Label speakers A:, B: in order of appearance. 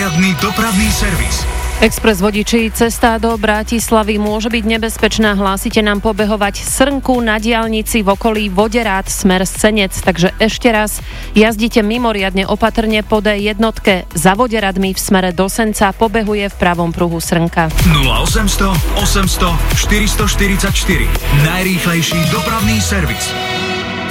A: Mimoriadny dopravný servis.
B: Express vodiči, cesta do Bratislavy môže byť nebezpečná. Hlásite nám pobehovať srnku na diaľnici v okolí Voderát smer Senec. Takže ešte raz, jazdite mimoriadne opatrne po D1 za Voderadmi v smere do Senca, pobehuje v pravom pruhu srnka.
A: 0800 800 444. Najrýchlejší dopravný servis.